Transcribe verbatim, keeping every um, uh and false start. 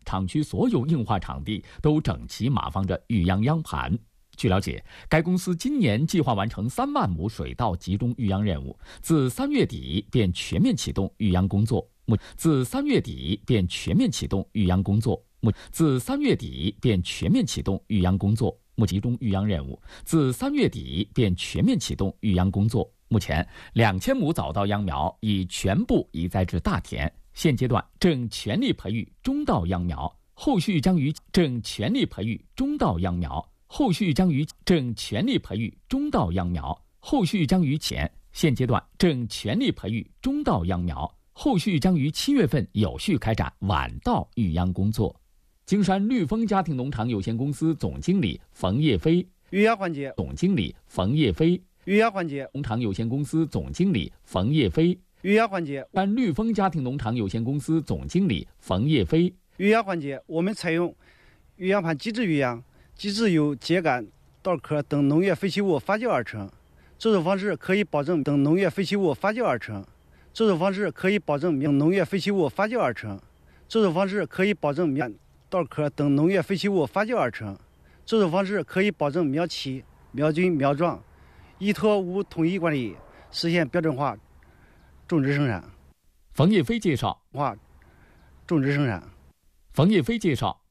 厂区所有硬化场地都整齐码放着育秧秧盘。据了解，该公司今年计划完成三万亩水稻集中育秧任务，自三月底便全面启动育秧工作。目自三月底便全面启动育秧工作。目自三月底便全面启动育秧工作。目集中育秧任务自三月底便全面启动育秧工作。目前，两千亩早稻秧苗已全部移栽至大田，现阶段正全力培育中稻秧苗，后续将于正全力培育中稻秧苗。后续将于正全力培育中稻秧苗，后续将于前现阶段正全力培育中稻秧苗，后续将于七月份有序开展晚稻育秧工作。京山绿丰家庭农场有限公司总经理冯叶飞， 育秧环节总经理冯叶飞， 育秧环节农场有限公司总经理冯叶飞， 育秧环节按绿丰家庭农场有限公司总经理冯叶飞， 育秧环节我们采用育秧盘基质育秧。基质由秸秆、稻壳等农业废弃物发酵而成，这种方式可以保证等农业废弃物发酵而成。这种方式可以保证苗农业废弃物发酵而成。这种方式可以保证苗稻壳等农业废弃物发酵而成。这种方式可以保证苗期、苗菌、苗状依托无统一管理，实现标准化种植生产。 冯叶飞介绍， 化种植生产。 冯叶飞介绍。